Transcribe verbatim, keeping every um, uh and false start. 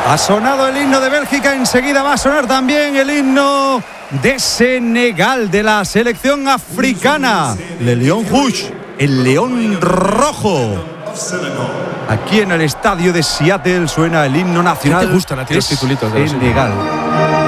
Ha sonado el himno de Bélgica, enseguida va a sonar también el himno de Senegal, de la selección africana. Le Lion Rouge, el león rojo. Aquí en el estadio de Seattle suena el himno nacional. ¿Qué te gustan a ti los titulitos de Senegal?